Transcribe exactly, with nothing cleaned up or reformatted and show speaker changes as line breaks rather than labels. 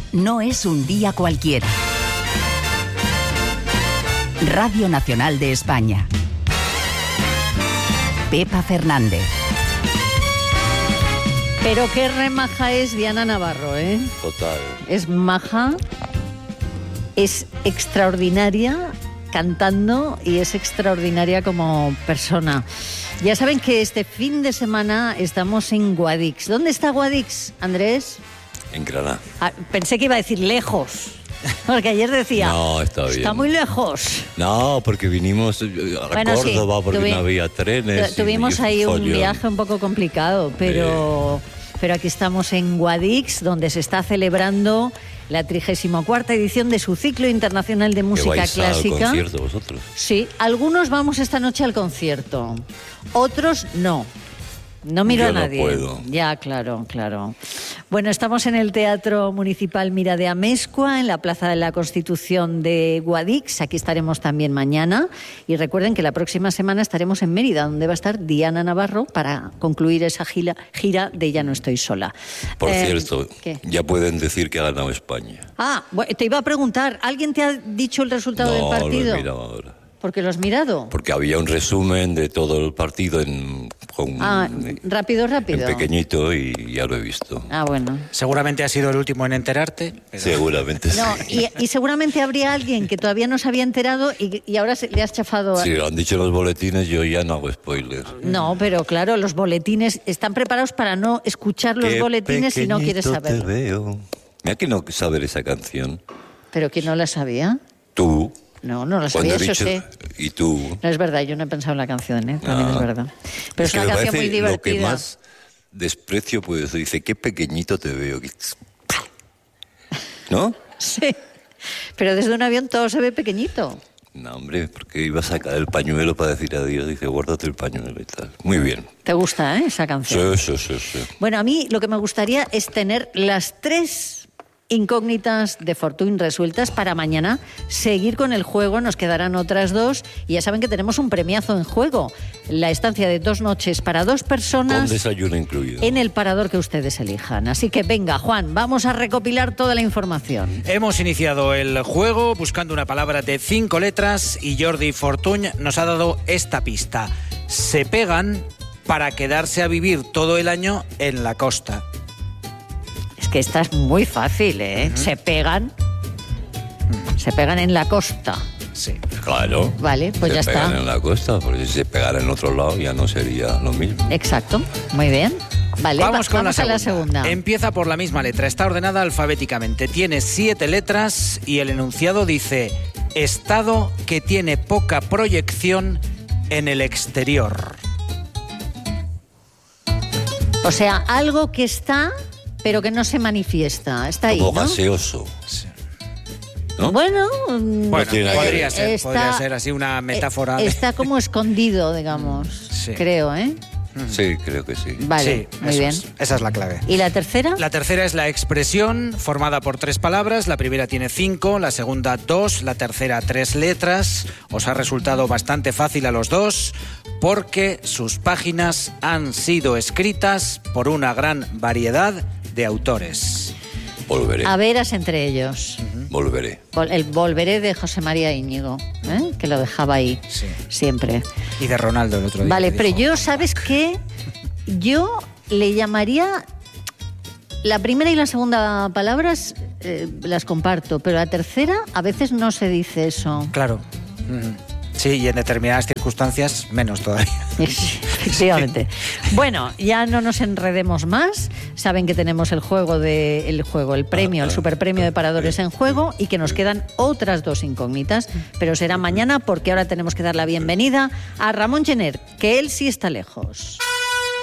no es un día cualquiera. Radio Nacional de España. Pepa Fernández.
Pero qué remaja es Diana Navarro, ¿eh?
Total.
Es maja, es extraordinaria cantando y es extraordinaria como persona. Ya saben que este fin de semana estamos en Guadix. ¿Dónde está Guadix, Andrés?
En Granada.
Ah, pensé que iba a decir lejos. Porque ayer decía,
no, está bien.
Está muy lejos.
No, porque vinimos a
bueno,
Córdoba
sí,
porque
tuvi-
no había trenes.
tu- Tuvimos
y, y
ahí un
follón.
viaje un poco complicado, pero, pero aquí estamos en Guadix, donde se está celebrando la trigésima cuarta edición de su ciclo internacional de música
¿Que vais
clásica.
al concierto vosotros?
Sí, algunos vamos esta noche al concierto, otros no. No miro
Yo
a nadie.
no puedo.
Ya, claro, claro. Bueno, estamos en el Teatro Municipal Mira de Amezcua, en la Plaza de la Constitución de Guadix. Aquí estaremos también mañana. Y recuerden que la próxima semana estaremos en Mérida, donde va a estar Diana Navarro para concluir esa gira, gira de Ya no estoy sola.
Por
Eh,
cierto,
¿qué?
ya pueden decir que ha ganado España.
Ah, bueno, te iba a preguntar, ¿alguien te ha dicho el resultado
No,
del partido?
lo he mirado ahora.
Porque lo has mirado.
Porque había un resumen de todo el partido en, con,
Ah, rápido,
en
rápido.
pequeñito y ya lo he visto.
Ah, bueno.
Seguramente has sido el último en enterarte. Pero...
Seguramente
No,
sí.
y, y seguramente habría alguien que todavía no se había enterado y, y ahora se, le has chafado. A...
Si lo han dicho los boletines, yo ya no hago spoilers.
No, pero claro, los boletines están preparados para no escuchar los
Qué
boletines si no quieres
pequeñito
saberlo.
te veo. Mira que no saber esa canción.
¿Pero quién no la sabía?
Tú.
No, no la
Cuando
sabía,
he
eso
dicho,
sé.
y tú.
No es verdad, yo no he pensado en la canción, ¿eh? También
Ah.
es verdad. Pero es,
que
una
me
canción muy
parece
divertida.
Lo que más desprecio, pues dice, qué pequeñito te veo. ¿No?
Sí, pero desde un avión todo se ve pequeñito.
No, hombre, porque iba a sacar el pañuelo para decir adiós. Dice, guárdate el pañuelo y tal. Muy bien.
¿Te gusta, eh, esa canción?
Sí, sí, sí, sí.
Bueno, a mí lo que me gustaría es tener las tres incógnitas de Fortuny resueltas para mañana seguir con el juego. Nos quedarán otras dos y ya saben que tenemos un premiazo en juego, la estancia de dos noches para dos
Con
personas
desayuno incluido.
en el parador que ustedes elijan. Así que venga, Juan, vamos a recopilar toda la información.
Hemos iniciado el juego buscando una palabra de cinco letras y Jordi Fortuny nos ha dado esta pista. Se pegan para quedarse a vivir todo el año en la costa.
Es que esta es muy fácil, ¿eh? Uh-huh. Se pegan, uh-huh. se pegan en la costa.
Sí.
Claro.
Vale, pues
se
ya
pegan
está.
en la costa, porque si se pegara en otro lado ya no sería lo mismo.
Exacto, muy bien. Vale,
vamos
va,
con
vamos
la
a la
segunda.
segunda.
Empieza por la misma letra, está ordenada alfabéticamente, tiene siete letras y el enunciado dice: estado que tiene poca proyección en el exterior.
O sea, algo que está, pero que no se manifiesta. Está ahí,
Como
¿no?
gaseoso. ¿No?
Bueno,
bueno podría, ser,
está,
podría ser así una metáfora.
Está como escondido, digamos, sí. creo, ¿eh?
Sí, creo que sí.
Vale,
sí,
muy bien.
Es, esa es la clave.
¿Y la tercera?
La tercera es la expresión formada por tres palabras. La primera tiene cinco, la segunda dos, la tercera tres letras. Os ha resultado bastante fácil a los dos porque sus páginas han sido escritas por una gran variedad de autores.
Volveré.
A veras entre ellos.
Uh-huh. Volveré.
El Volveré de José María Íñigo, ¿eh? Que lo dejaba ahí
sí.
siempre.
Y de Ronaldo el otro día.
Vale, pero yo, ¿sabes qué? Yo le llamaría... La primera y la segunda palabras eh, las comparto, pero la tercera a veces no se dice eso.
Claro. Uh-huh. Sí, y en determinadas circunstancias menos todavía.
Sí, efectivamente. Bueno, ya no nos enredemos más. Saben que tenemos el juego, de, el juego, el premio, el superpremio de Paradores en juego y que nos quedan otras dos incógnitas, pero será mañana porque ahora tenemos que dar la bienvenida a Ramón Gener, que él sí está lejos.